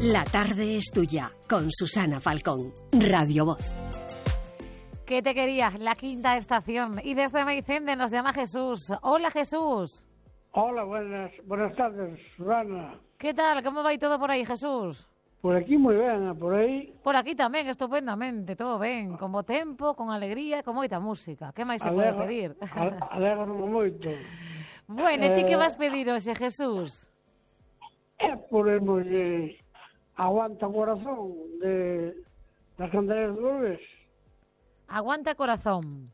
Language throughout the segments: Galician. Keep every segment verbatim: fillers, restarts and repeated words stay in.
La tarde es tuya, con Susana Falcón, Radio Voz. ¿Qué te quería? La quinta estación. Y desde Meicende nos llama Jesús. Hola, Jesús. Hola, buenas, buenas tardes, Susana. ¿Qué tal? ¿Cómo va y todo por ahí, Jesús? Por aquí moi ben, por aí... Por aquí tamén, estupendamente, todo ben. Con bo tempo, con alegría e con moita música. Que máis se pode pedir? Alegro-me moito. Bueno, e ti que vas pedir hoxe, Jesús? É por de Aguanta Corazón, de das Cantareiras do Berbés. Aguanta Corazón.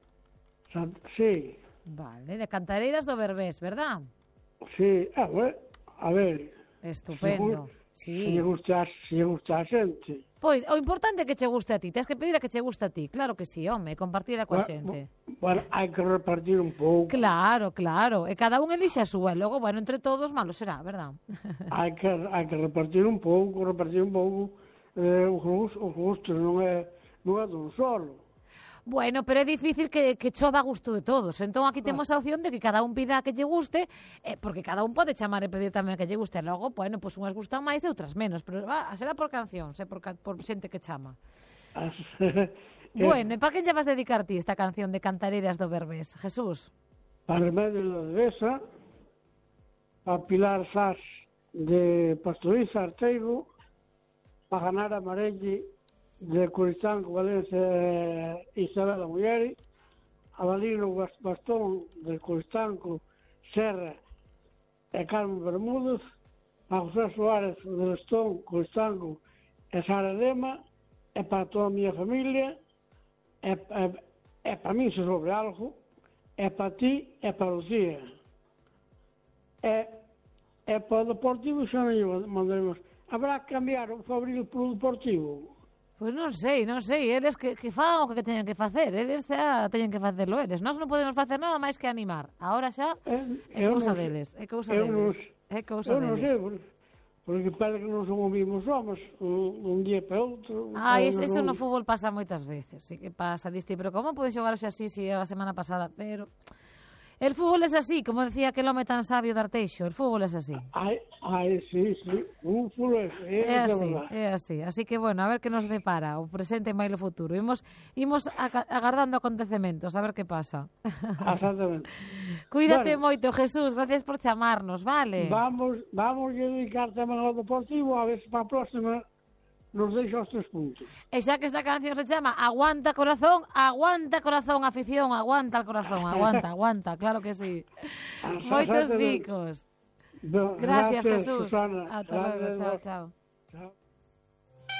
Sí. Vale, de Cantareiras do Berbés, verdad? Sí, a ver, a ver. Estupendo. Se, sí. se lle gusta, se lle gusta a xente. Pois, o importante é que che guste a ti. Tens que pedir a que che guste a ti. Claro que sí, home, compartir a coa xente. Bueno, hai que repartir un pouco. Claro, claro. E cada un elixe a súa. E logo, bueno, entre todos, malo será, verdad? Hai que, hai que repartir un pouco, repartir un pouco. Eh, os, os gustos non é, non é dun solo. Bueno, pero é difícil que, que chova a gusto de todos. Entón aquí temos a opción de que cada un pida a que lle guste, eh, porque cada un pode chamar e pedir tamén a que lle guste. Logo, bueno, pois unhas gustan máis e outras menos, pero va, será por canción, sei, por, por xente que chama. Bueno, e para quen lle vas dedicar ti esta canción de Cantareiras do Berbés, Jesús? Para Remedio da Devesa, para Pilar Sás de Pastoriza Arteigo, para Ganar Amarelli de Coristanco, Valencia e Isabel a Mulleri, a Valino Bastón de Coristanco, Serra e Carmen Bermúdez, a José Suárez de Lestón, Coristanco e Sara Lema, e para toda a miña familia, e, e, e para mí se sobre algo, e para ti e para Lucía. E, e para o Deportivo xa non mandaremos. Habrá que cambiar o Fabril polo Deportivo? Pois non sei, non sei, eles que, que fan o que teñen que facer, eles xa teñen que facerlo eles. Nós non podemos facer nada máis que animar. Agora xa é cousa deles, é cousa deles. É cousa deles. Eu non sei, porque parece que non son os mesmos homens, un, un día para outro. Ah, eso, eso no fútbol pasa moitas veces, sí que pasa, diste, pero como podes xogar hoxe así se a semana pasada, pero... El fútbol es así, como decía aquel home tan sabio de Arteixo, el fútbol es así. Ai, ai, sí, sí, un fútbol é, é así, é así. Así que, bueno, a ver que nos depara o presente e máis o futuro. Imos, imos agardando acontecementos, a ver que pasa. Exactamente. Cuídate bueno, moito, Jesús, gracias por chamarnos, vale? Vamos, vamos a dedicar tamén ao Deportivo, a ver se para a próxima nos deixa os tres puntos. E xa que esta canción se chama Aguanta Corazón, aguanta corazón, afición, aguanta el corazón, aguanta, aguanta, claro que sí. Moitos bicos. No, gracias, gracias, Jesús. Susana. Hasta luego, chao, chao. Chao.